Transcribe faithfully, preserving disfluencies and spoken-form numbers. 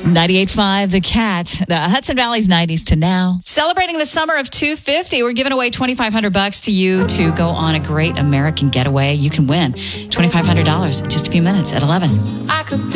ninety-eight point five The Cat, the Hudson Valley's nineties to now. Celebrating the summer of two hundred fifty, we're giving away twenty-five hundred bucks to you to go on a great American getaway. You can win twenty-five hundred dollars in just a few minutes at eleven. I could